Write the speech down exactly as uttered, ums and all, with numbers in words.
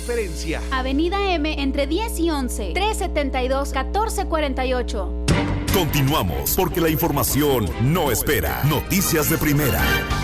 diferencia. Avenida M entre diez y once, trescientos setenta y dos, catorce cuarenta y ocho. Continuamos porque la información no espera. Noticias de primera.